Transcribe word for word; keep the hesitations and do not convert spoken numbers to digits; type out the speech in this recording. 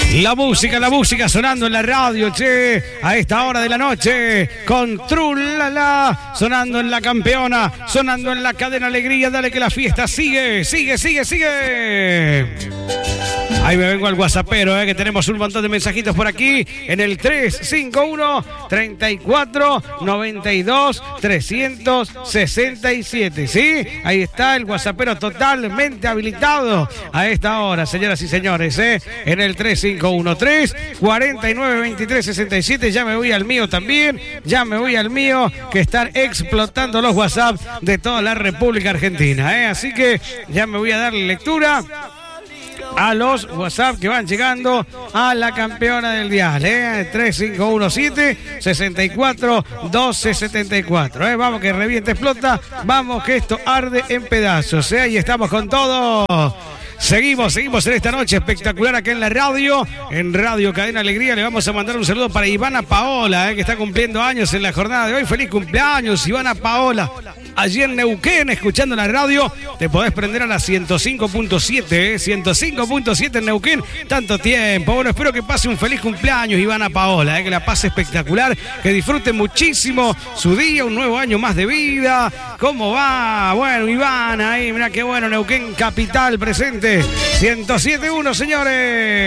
La música, la música sonando en la radio, che, a esta hora de la noche, con Trulala, sonando en la campeona, sonando en la cadena Alegría, dale que la fiesta sigue, sigue, sigue, sigue. Ahí me vengo al WhatsAppero, eh, que tenemos un montón de mensajitos por aquí, en el tres cinco uno, treinta y cuatro, noventa y dos, trescientos sesenta y siete, ¿sí? Ahí está el WhatsAppero totalmente habilitado a esta hora, señoras y señores, eh, en el tres cinco uno tres, cuarenta y nueve, veintitrés, sesenta y siete, ya me voy al mío también, ya me voy al mío, que están explotando los WhatsApp de toda la República Argentina, eh, así que ya me voy a darle lectura a los WhatsApp que van llegando a la campeona del dial, ¿eh? tres cinco uno siete, sesenta y cuatro, doce setenta y cuatro, ¿eh? Vamos que reviente, explota, vamos que esto arde en pedazos, ¿eh? Ahí estamos con todo. Seguimos, seguimos en esta noche espectacular acá en la radio, en Radio Cadena Alegría. Le vamos a mandar un saludo para Ivana Paola, eh, que está cumpliendo años en la jornada de hoy. Feliz cumpleaños, Ivana Paola. Allí en Neuquén, escuchando la radio, te podés prender a la ciento cinco punto siete, eh, ciento cinco punto siete en Neuquén. Tanto tiempo. Bueno, espero que pase un feliz cumpleaños, Ivana Paola, eh, que la pase espectacular, que disfrute muchísimo su día, un nuevo año más de vida. ¿Cómo va? Bueno, Ivana, ahí, mirá qué bueno, Neuquén Capital presente. ciento siete punto uno, señores.